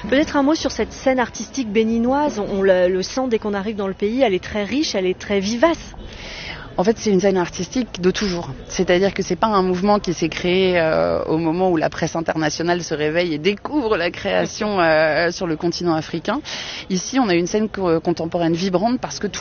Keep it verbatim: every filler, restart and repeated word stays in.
Peut-être un mot sur cette scène artistique béninoise, on le, le sent dès qu'on arrive dans le pays, elle est très riche, elle est très vivace. En fait, c'est une scène artistique de toujours. C'est-à-dire que c'est pas un mouvement qui s'est créé euh, au moment où la presse internationale se réveille et découvre la création euh, sur le continent africain. Ici, on a une scène co- contemporaine vibrante parce que tout